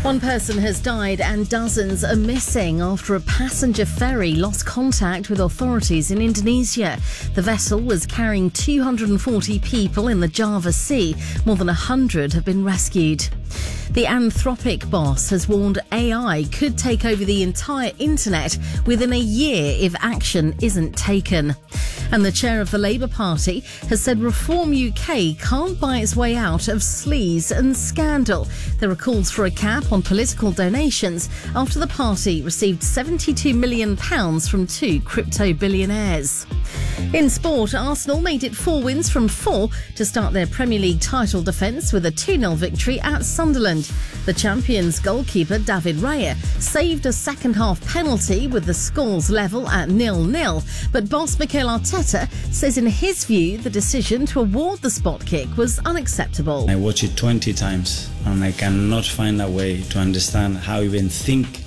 One person has died and dozens are missing after a passenger ferry lost contact with authorities in Indonesia. The vessel was carrying 240 people in the Java Sea. More than 100 have been rescued. The Anthropic boss has warned AI could take over the entire internet within a year if action isn't taken. And the chair of the Labour Party has said Reform UK can't buy its way out of sleaze and scandal. There are calls for a cap on political donations after the party received £72 million from two crypto billionaires. In sport, Arsenal made it 4 wins from 4 to start their Premier League title defence with a 2-0 victory at Sunderland. The champions' goalkeeper David Raya saved a second-half penalty with the scores level at 0-0. But boss Mikel Arteta says in his view the decision to award the spot kick was unacceptable. I watched it 20 times and I cannot find a way to understand how even think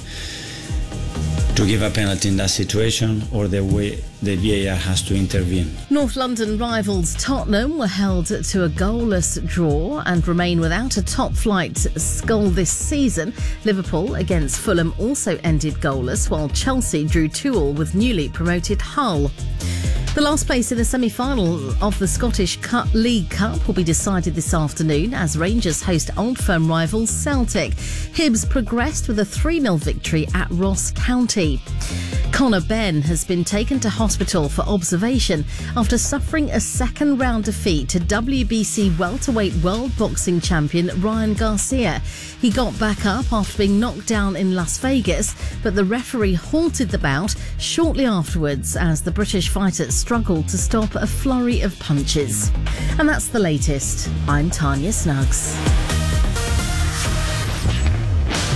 to give a penalty in that situation or the way the VAR has to intervene. North London rivals Tottenham were held to a goalless draw and remain without a top-flight goal this season. Liverpool against Fulham also ended goalless, while Chelsea drew 2-2 with newly promoted Hull. The last place in the semi-final of the Scottish League Cup will be decided this afternoon as Rangers host Old Firm rivals Celtic. Hibs progressed with a 3-0 victory at Ross County. Conor Benn has been taken to hospital for observation after suffering a second-round defeat to WBC welterweight world boxing champion Ryan Garcia. He got back up after being knocked down in Las Vegas, but the referee halted the bout shortly afterwards as the British fighter struggled to stop a flurry of punches. And that's the latest. I'm Tanya Snuggs.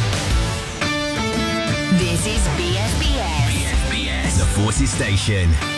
This is BFBS. The Forces Station.